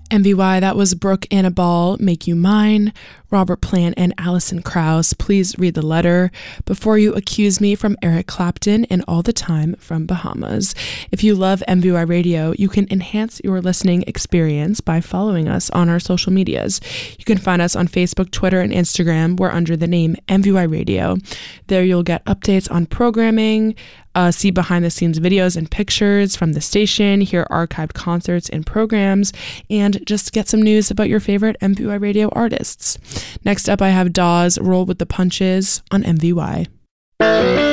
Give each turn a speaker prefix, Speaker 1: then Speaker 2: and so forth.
Speaker 1: MVY, that was Brooke Anna Ball, Make You Mine, Robert Plant, and Alison Krauss. Please read the letter. Before You Accuse Me from Eric Clapton, and All the Time from Bahamas. If you love MVY Radio, you can enhance your listening experience by following us on our social medias. You can find us on Facebook, Twitter, and Instagram. We're under the name MVY Radio. There you'll get updates on programming, see behind-the-scenes videos and pictures from the station, hear archived concerts and programs, and just get some news about your favorite MVY Radio artists. Next up, I have Dawes, Roll with the Punches on MVY.